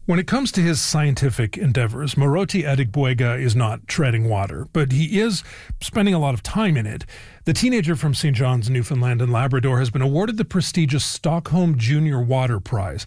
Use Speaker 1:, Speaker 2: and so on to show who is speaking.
Speaker 1: When it comes to his scientific endeavors, Moroti Adegbuega is not treading water, but he is spending a lot of time in it. The teenager from St. John's, Newfoundland and Labrador has been awarded the prestigious Stockholm Junior Water Prize.